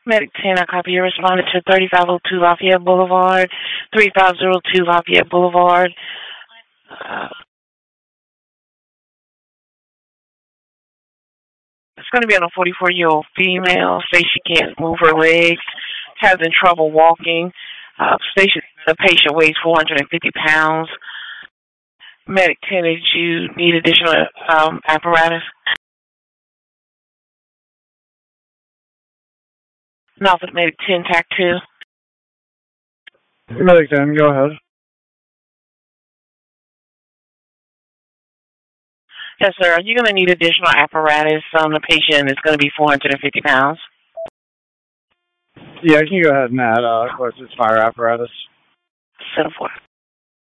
Medic 10, I copy you. Responded to 3502 Lafayette Boulevard, 3502 Lafayette Boulevard. It's going to be on a 44-year-old female. Says she can't move her legs, having trouble walking. The patient weighs 450 pounds. Medic 10, did you need additional apparatus? No, for Medic 10, TAC 2. Medic 10, go ahead. Yes, sir. Are you going to need additional apparatus? The patient is going to be 450 pounds. Yeah, you can go ahead and add, of course, it's fire apparatus. 7-4.